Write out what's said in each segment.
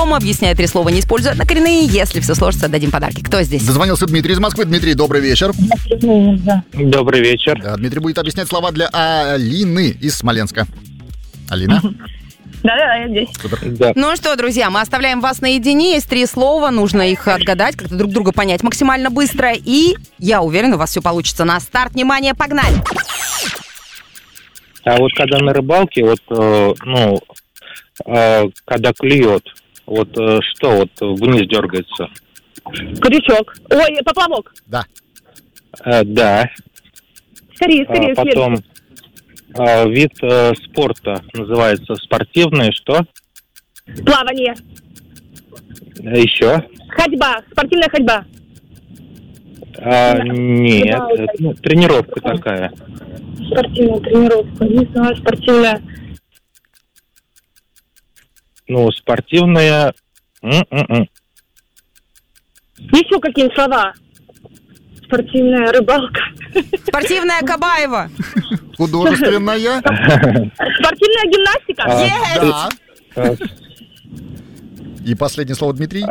по-простому, объясняя 3 слова, не используя однокоренные. Если все сложится, отдадим подарки. Кто здесь? Дозвонился Дмитрий из Москвы. Дмитрий, добрый вечер. Добрый вечер. Да, Дмитрий будет объяснять слова для Алины из Смоленска. Алина? Да, я здесь. Супер. Да. Ну что, друзья, мы оставляем вас наедине. Есть 3 слова, нужно их отгадать, как-то друг друга понять максимально быстро. И я уверена, у вас все получится. На старт, внимание, погнали! А вот когда на рыбалке, когда клюет, что вниз дергается? Крючок. Ой, поплавок. Да. Да. Скорее. Потом вид спорта называется спортивный, что? Плавание. Еще? Ходьба. Спортивная ходьба. Нет, тренировка такая. Спортивная тренировка. Не знаю, спортивная. Спортивная. Еще какие слова? Спортивная рыбалка. Спортивная Кабаева. Художественная. Спортивная гимнастика. Да. И последнее слово, Дмитрий.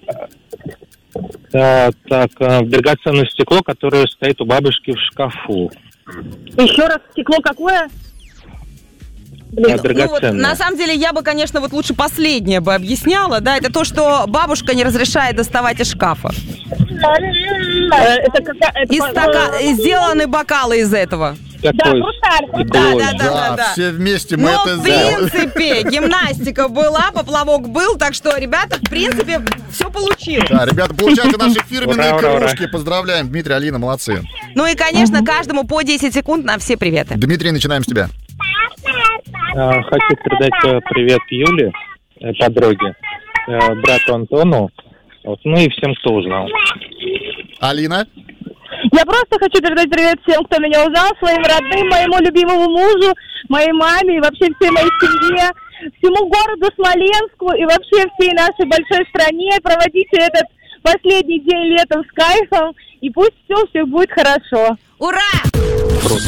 Драгоценное стекло, которое стоит у бабушки в шкафу. Еще раз, стекло какое? Драгоценное. На самом деле, я бы, конечно, лучше последнее бы объясняла. Да, это то, что бабушка не разрешает доставать из шкафа. Сделаны бокалы из этого. Такой стекло. Да. Все вместе мы Но, это в сделали. принципе, гимнастика была, поплавок был, так что, ребята, в принципе, все получилось. Да, ребята, получайте наши фирменные Ура. кружки. Поздравляем, Дмитрий, Алина, молодцы. Ну и, конечно, каждому по 10 секунд на все приветы. Дмитрий, начинаем с тебя. Хочу передать привет Юле, подруге, брату Антону, и всем, кто узнал. Алина? Я просто хочу передать привет всем, кто меня узнал, своим родным, моему любимому мужу, моей маме и вообще всей моей семье, всему городу Смоленску и вообще всей нашей большой стране. Проводите этот последний день летом с кайфом, и пусть все у всех будет хорошо. Ура!